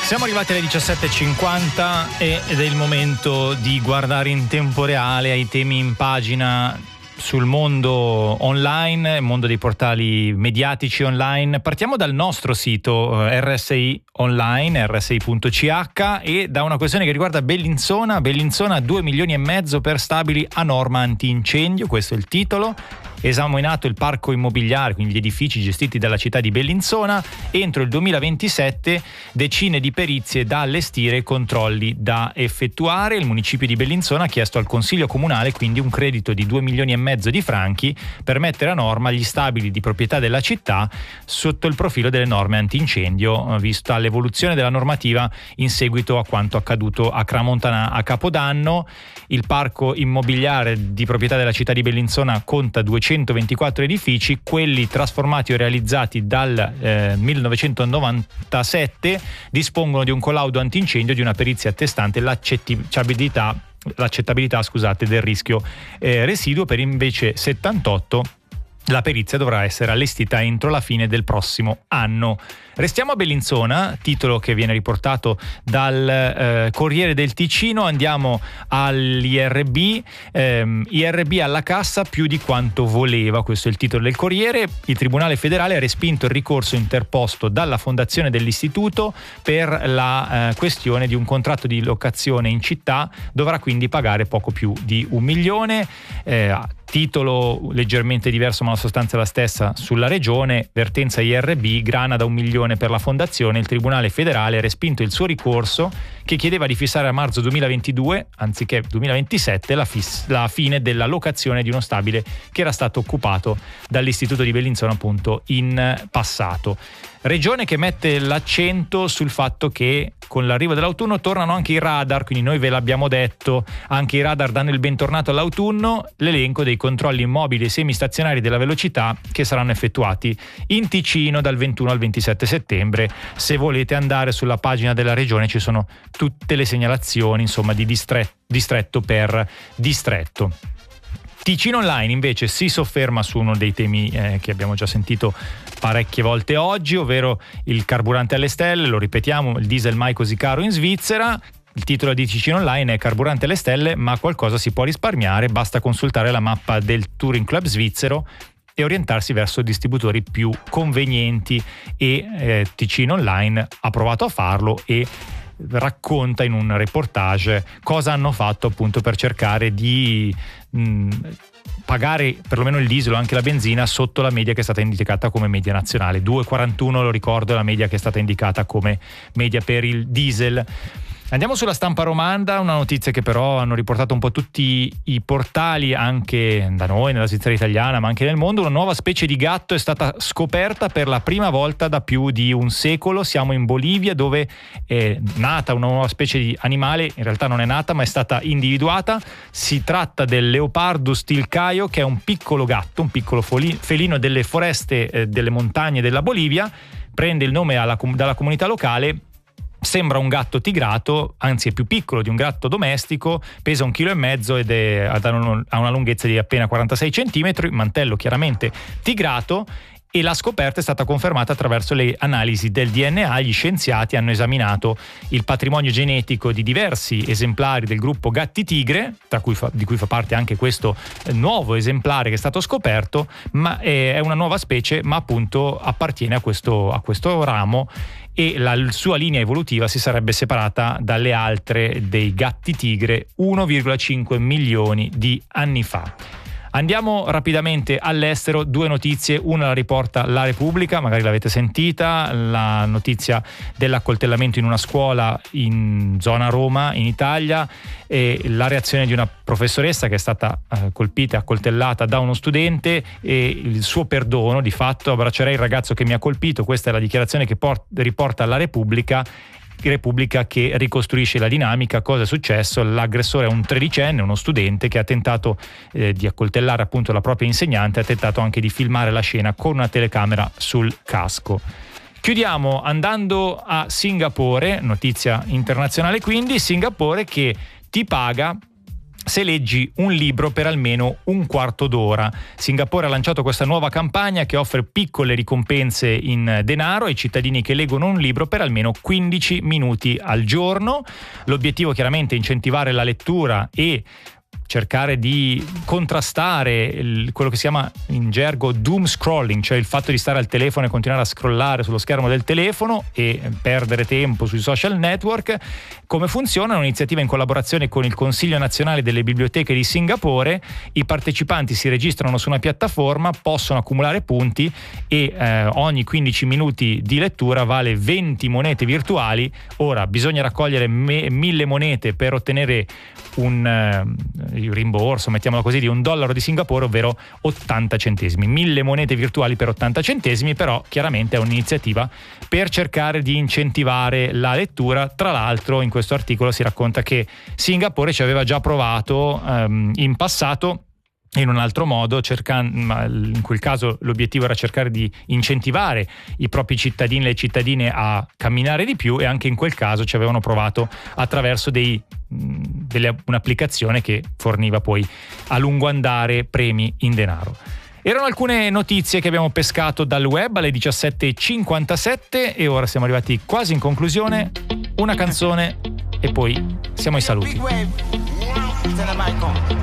Siamo arrivati alle 17:50 ed è il momento di guardare in tempo reale ai temi in pagina sul mondo online, il mondo dei portali mediatici online. Partiamo dal nostro sito RSI online, rsi.ch, e da una questione che riguarda Bellinzona. Bellinzona 2,5 milioni per stabili a norma antincendio, questo è il titolo. Esaminato il parco immobiliare, quindi gli edifici gestiti dalla città di Bellinzona, entro il 2027 decine di perizie da allestire e controlli da effettuare. Il municipio di Bellinzona ha chiesto al Consiglio Comunale quindi un credito di 2,5 milioni di franchi per mettere a norma gli stabili di proprietà della città sotto il profilo delle norme antincendio, vista l'evoluzione della normativa in seguito a quanto accaduto a Cramontana a Capodanno. Il parco immobiliare di proprietà della città di Bellinzona conta 224 edifici, quelli trasformati o realizzati dal 1997 dispongono di un collaudo antincendio, di una perizia attestante l'accettabilità del rischio residuo. Per invece 78 la perizia dovrà essere allestita entro la fine del prossimo anno. Restiamo a Bellinzona, titolo che viene riportato dal Corriere del Ticino. Andiamo all'IRB, IRB alla cassa più di quanto voleva, questo è il titolo del Corriere. Il Tribunale federale ha respinto il ricorso interposto dalla fondazione dell'istituto per la questione di un contratto di locazione in città, dovrà quindi pagare poco più di 1 milione. Titolo leggermente diverso ma la sostanza è la stessa sulla regione. Vertenza IRB, grana da 1 milione per la fondazione. Il Tribunale federale ha respinto il suo ricorso che chiedeva di fissare a marzo 2022 anziché 2027 la fine della locazione di uno stabile che era stato occupato dall'istituto di Bellinzona appunto in passato. Regione che mette l'accento sul fatto che con l'arrivo dell'autunno tornano anche i radar, quindi noi ve l'abbiamo detto, anche i radar danno il bentornato all'autunno. L'elenco dei controlli immobili e semistazionari della velocità che saranno effettuati in Ticino dal 21 al 27 settembre. Se volete andare sulla pagina della regione ci sono tutte le segnalazioni, insomma, di distretto per distretto. Ticino Online invece si sofferma su uno dei temi che abbiamo già sentito parecchie volte oggi, ovvero il carburante alle stelle. Lo ripetiamo, il diesel mai così caro in Svizzera. Il titolo di Ticino Online è carburante alle stelle, ma qualcosa si può risparmiare, basta consultare la mappa del Touring Club svizzero e orientarsi verso distributori più convenienti, e Ticino Online ha provato a farlo e racconta in un reportage cosa hanno fatto appunto per cercare di pagare perlomeno il diesel o anche la benzina sotto la media che è stata indicata come media nazionale. 2,41 lo ricordo è la media che è stata indicata come media per il diesel. Andiamo sulla stampa romanda, una notizia che però hanno riportato un po' tutti i portali, anche da noi, nella Svizzera italiana, ma anche nel mondo. Una nuova specie di gatto è stata scoperta per la prima volta da più di un secolo. Siamo in Bolivia, dove è nata una nuova specie di animale, in realtà non è nata, ma è stata individuata. Si tratta del Leopardus tilcaio, che è un piccolo gatto, un piccolo felino delle foreste, delle montagne della Bolivia. Prende il nome dalla comunità locale. Sembra un gatto tigrato, anzi è più piccolo di un gatto domestico, pesa 1,5 kg ed ha una lunghezza di appena 46 cm, mantello chiaramente tigrato, e la scoperta è stata confermata attraverso le analisi del DNA. Gli scienziati hanno esaminato il patrimonio genetico di diversi esemplari del gruppo gatti tigre, di cui fa parte anche questo nuovo esemplare che è stato scoperto, ma è una nuova specie, ma appunto appartiene a questo ramo, e la sua linea evolutiva si sarebbe separata dalle altre dei gatti tigre 1,5 milioni di anni fa. Andiamo rapidamente all'estero, 2 notizie, una la riporta La Repubblica, magari l'avete sentita, la notizia dell'accoltellamento in una scuola in zona Roma, in Italia, e la reazione di una professoressa che è stata colpita e accoltellata da uno studente, e il suo perdono. Di fatto: abbraccerei il ragazzo che mi ha colpito, questa è la dichiarazione che riporta La Repubblica, che ricostruisce la dinamica. Cosa è successo? L'aggressore è un 13enne, uno studente, che ha tentato di accoltellare appunto la propria insegnante, ha tentato anche di filmare la scena con una telecamera sul casco. Chiudiamo andando a Singapore, notizia internazionale quindi. Singapore che ti paga se leggi un libro per almeno un quarto d'ora. Singapore ha lanciato questa nuova campagna che offre piccole ricompense in denaro ai cittadini che leggono un libro per almeno 15 minuti al giorno. L'obiettivo chiaramente è incentivare la lettura e cercare di contrastare quello che si chiama in gergo doom scrolling, cioè il fatto di stare al telefono e continuare a scrollare sullo schermo del telefono e perdere tempo sui social network. Come funziona? Un'iniziativa in collaborazione con il Consiglio Nazionale delle Biblioteche di Singapore. I partecipanti si registrano su una piattaforma, possono accumulare punti e ogni 15 minuti di lettura vale 20 monete virtuali. Ora bisogna raccogliere 1000 monete per ottenere un rimborso, mettiamola così, di $1 di Singapore, ovvero 80 centesimi. 1000 monete virtuali per 80 centesimi, però chiaramente è un'iniziativa per cercare di incentivare la lettura. Tra l'altro in questo articolo si racconta che Singapore ci aveva già provato in passato in un altro modo, ma in quel caso l'obiettivo era cercare di incentivare i propri cittadini e le cittadine a camminare di più, e anche in quel caso ci avevano provato attraverso un'applicazione che forniva poi a lungo andare premi in denaro. Erano alcune notizie che abbiamo pescato dal web alle 17:57 e ora siamo arrivati quasi in conclusione. Una canzone e poi siamo ai saluti.